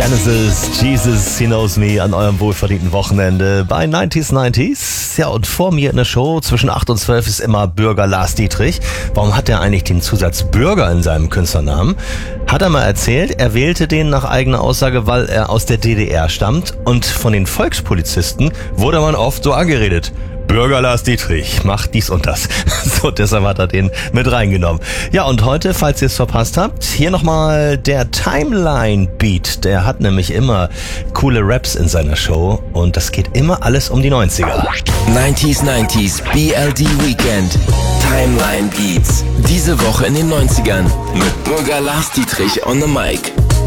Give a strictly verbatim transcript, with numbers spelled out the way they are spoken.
Genesis, Jesus, He Knows Me an eurem wohlverdienten Wochenende bei neunzig neunzig. Ja, und vor mir in der Show zwischen acht und zwölf ist immer Bürger Lars Dietrich. Warum hat er eigentlich den Zusatz Bürger in seinem Künstlernamen? Hat er mal erzählt, er wählte den nach eigener Aussage, weil er aus der D D R stammt und von den Volkspolizisten wurde man oft so angeredet. Bürger Lars Dietrich macht dies und das. So, deshalb hat er den mit reingenommen. Ja, und heute, falls ihr es verpasst habt, hier nochmal der Timeline Beat. Der hat nämlich immer coole Raps in seiner Show und das geht immer alles um die neunziger. neunzig neunzig B L D Weekend. Timeline Beats. Diese Woche in den neunzigern mit Bürger Lars Dietrich on the mic.